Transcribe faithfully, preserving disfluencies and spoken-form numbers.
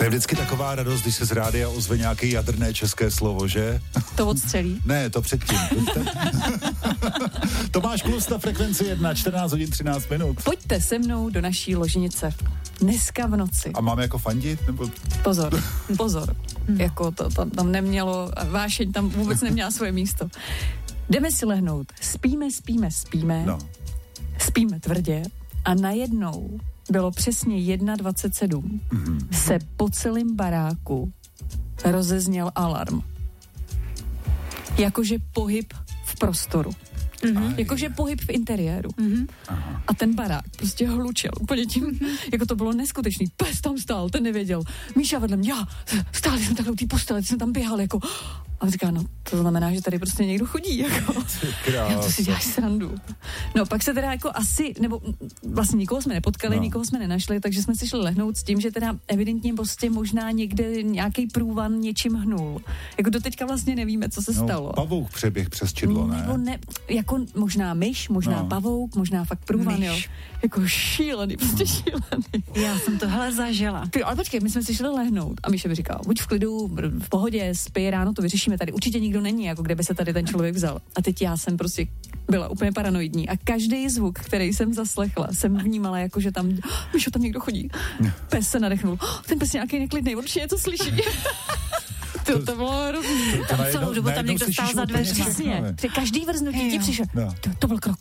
je vždycky taková radost, když se z rádia ozve nějaké jadrné české slovo, že? To odstřelí? Ne, to předtím. Tomáš Klus na Frekvenci jedna, čtrnáct hodin třináct minut. Pojďte se mnou do naší ložnice. Dneska v noci. A máme jako fandit? Nebo... Pozor, pozor. jako to, to tam nemělo, vášeň tam vůbec neměla svoje místo. Jdeme si lehnout. Spíme, spíme, spíme. No. Spíme tvrdě a najednou bylo přesně dvacet jedna sedm. Mm-hmm. Se po celém baráku rozezněl alarm. Jakože pohyb v prostoru. Mm-hmm. Jakože pohyb v interiéru. Mm-hmm. A ten barák prostě hlučel úplně tím, mm-hmm. jako to bylo neskutečný. Pes tam stál, ten nevěděl. Míša vedle mě, já, stáli jsme takhle u té postele, jsem tam běhal, jako... A on říká, no to znamená, že tady prostě někdo chodí, jako. Já, to si děláš srandu. No pak se teda jako asi, nebo vlastně nikoho jsme nepotkali, no. nikoho jsme nenašli, takže jsme si šli lehnout s tím, že teda evidentně prostě možná někde nějaký průvan něčím hnul. Jako doteďka vlastně nevíme, co se no, stalo. Pavouk přeběh přes čidlo, ne? Nebo ne, jako možná myš, možná no. pavouk, možná fakt průvan, myš. Jo. Jako šílený, prostě šílený. Já jsem tohle zažila. Ty, ale počkej, my jsme si šli lehnout a Míša mi říkal, buď v klidu, v pohodě, spí, ráno to vyřešíme, tady určitě nikdo není, jako kde by se tady ten člověk vzal. A teď já jsem prostě byla úplně paranoidní a každý zvuk, který jsem zaslechla, jsem vnímala jako, že tam, oh, Míšo, tam někdo chodí. Pes se nadechnul, oh, ten pes nějaký neklidnej, určitě něco slyší. To, to bylo hrozný. Tam celou dobu tam někdo stál za dveřmi. Přesně. Při každý vrznutí ti přišel. No. To, to byl krok.